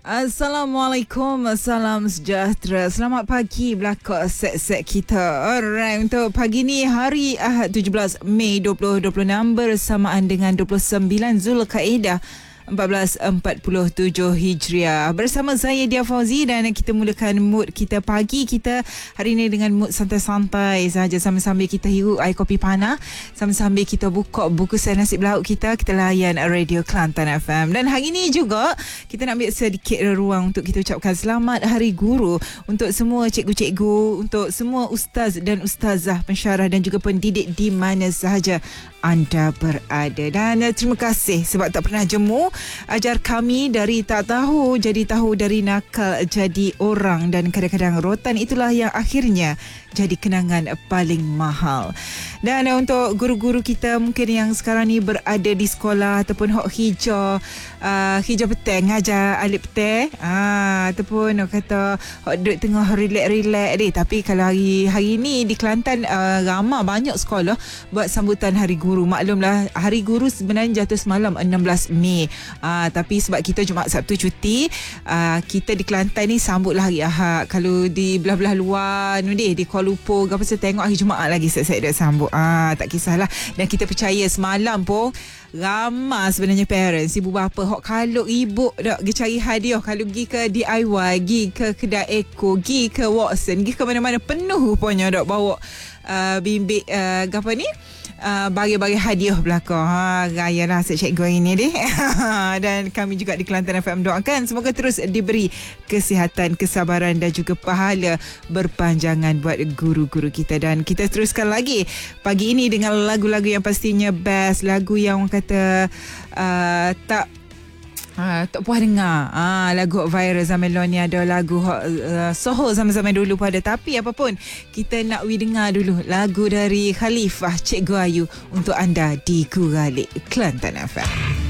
Assalamualaikum, salam sejahtera. Selamat pagi belakang set-set kita. Alright, untuk pagi ni hari Ahad 17 Mei 2026 bersamaan dengan 29 Zulkaidah 1447 Hijriah. Bersama saya Dia Fauzi dan kita mulakan mood kita pagi kita hari ini dengan mood santai-santai sahaja, sambil-sambil kita hirup air kopi panah, sambil-sambil kita buka bungkusan nasi lauk kita layan Radio Kelantan FM. Dan hari ini juga kita nak ambil sedikit ruang untuk kita ucapkan selamat Hari Guru untuk semua cikgu-cikgu, untuk semua ustaz dan ustazah, pensyarah dan juga pendidik di mana sahaja anda berada. Dan terima kasih sebab tak pernah jemu. Ajar kami dari tak tahu jadi tahu, dari nakal jadi orang, dan kadang-kadang rotan itulah yang akhirnya jadi kenangan paling mahal. Dan untuk guru-guru kita mungkin yang sekarang ni berada di sekolah ataupun hok hijau petang ngajar alif petang, ataupun kata hok duduk tengah relax-relax ni. Tapi kalau hari ni di Kelantan ramai banyak sekolah buat sambutan Hari Guru. Maklumlah Hari Guru sebenarnya jatuh semalam 16 Mei. Tapi sebab kita Jumaat Sabtu cuti, kita di Kelantan ni sambutlah hari Ahad. Kalau di belah-belah luar ni di Kuala Lumpur apa saya tengok hari Jumaat lagi saya dah sambut. Tak kisahlah. Dan kita percaya semalam pun ramai sebenarnya parents, ibu bapa hok kalau ibu dak pergi cari hadiah, kalau pergi ke DIY, pergi ke kedai Eko, pergi ke Watson, pergi ke mana-mana penuh rupanya dak bawa bimbit apa ni, bagi-bagi hadiah belakang. Rayalah cikgu hari ni deh. Dan kami juga di Kelantan FM doakan semoga terus diberi kesihatan, kesabaran dan juga pahala berpanjangan buat guru-guru kita. Dan kita teruskan lagi pagi ini dengan lagu-lagu yang pastinya best, lagu yang orang kata tak puas dengar. Lagu viral zaman ni ada lagu Soho zaman-zaman dulu pun ada. Tapi apapun, kita nak dengar dulu lagu dari Khalifah Cikgu Ayu untuk anda di Guralik Kelantan FM.